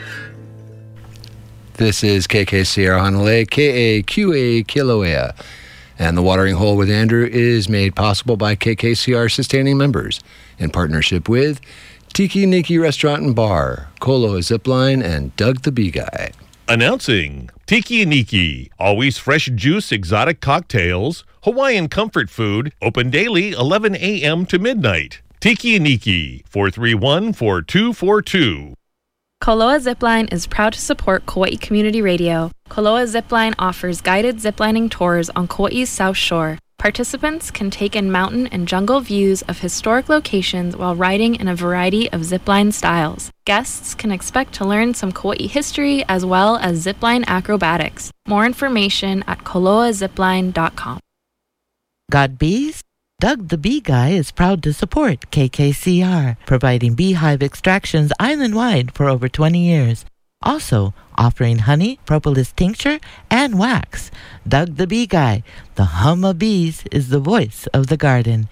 This is KKCR Honolulu, KAQA Kilauea. And the Watering Hole with Andrew is made possible by KKCR sustaining members in partnership with Tiki Niki Restaurant and Bar, Koloa Zipline, and Doug the Bee Guy. Announcing Tiki Niki, always fresh juice, exotic cocktails, Hawaiian comfort food, open daily 11 a.m. to midnight. Tiki Niki, 431-4242. Koloa Zipline is proud to support Kauai Community Radio. Koloa Zipline offers guided ziplining tours on Kauai's South Shore. Participants can take in mountain and jungle views of historic locations while riding in a variety of zipline styles. Guests can expect to learn some Kauai history as well as zipline acrobatics. More information at koloazipline.com. Got bees? Doug the Bee Guy is proud to support KKCR, providing beehive extractions island-wide for over 20 years. Also offering honey, propolis tincture, and wax. Doug the Bee Guy, the hum of bees, is the voice of the garden.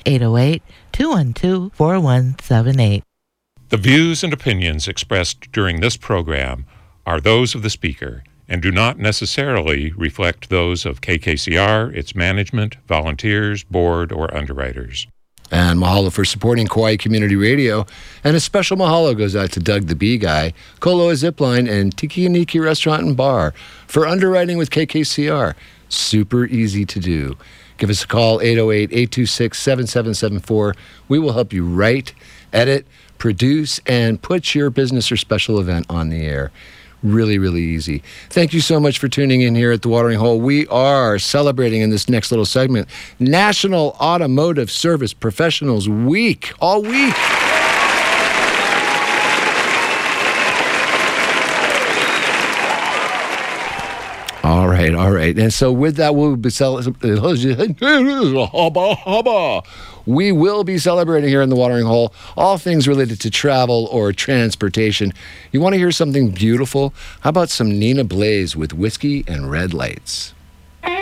808-212-4178. The views and opinions expressed during this program are those of the speaker and do not necessarily reflect those of KKCR, its management, volunteers, board, or underwriters. And mahalo for supporting Kauai Community Radio. And a special mahalo goes out to Doug the Bee Guy, Koloa Zipline, and Tiki Niki Restaurant and Bar for underwriting with KKCR. Super easy to do. Give us a call, 808-826-7774. We will help you write, edit, produce, and put your business or special event on the air. Really, really easy. Thank you so much for tuning in here at the Watering Hole. We are celebrating in this next little segment National Automotive Service Professionals Week, all week. All right. And so with that, we'll be we will be celebrating here in the Watering Hole all things related to travel or transportation. You want to hear something beautiful? How about some Nina Blaze with Whiskey and Red Lights?